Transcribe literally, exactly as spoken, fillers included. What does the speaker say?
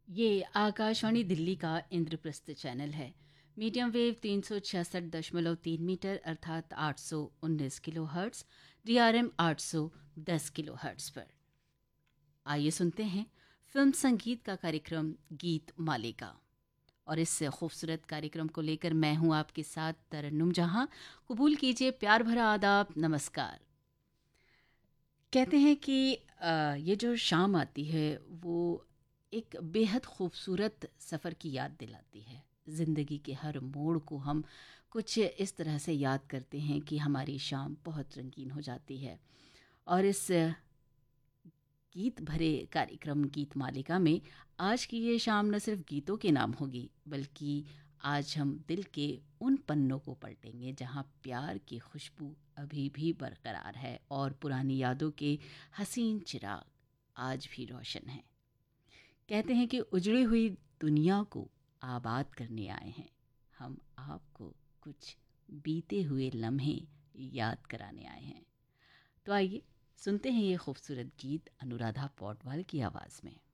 ये आकाशवाणी दिल्ली का इंद्रप्रस्थ चैनल है। मीडियम वेव तीन सौ छियासठ दशमलव तीन मीटर अर्थात आठ सौ उन्नीस kilo hertz, D R M आठ सौ दस किलो हर्ट्स पर। आइए सुनते हैं फिल्म संगीत का कार्यक्रम गीत मालिका। और इस खूबसूरत कार्यक्रम को लेकर मैं हूं आपके साथ तरन्नुम जहां। कबूल कीजिए प्यार भरा आदाब, नमस्कार। कहते हैं कि अ, ये जो शाम आती है वो एक बेहद खूबसूरत सफ़र की याद दिलाती है। ज़िंदगी के हर मोड़ को हम कुछ इस तरह से याद करते हैं कि हमारी शाम बहुत रंगीन हो जाती है। और इस गीत भरे कार्यक्रम गीत मालिका में आज की ये शाम न सिर्फ गीतों के नाम होगी, बल्कि आज हम दिल के उन पन्नों को पलटेंगे जहाँ प्यार की खुशबू अभी भी बरकरार है और पुरानी यादों के हसीन चिराग आज भी रोशन हैं। कहते हैं कि उजड़ी हुई दुनिया को आबाद करने आए हैं हम, आपको कुछ बीते हुए लम्हे याद कराने आए हैं। तो आइए सुनते हैं ये खूबसूरत गीत अनुराधा पौडवाल की आवाज़ में।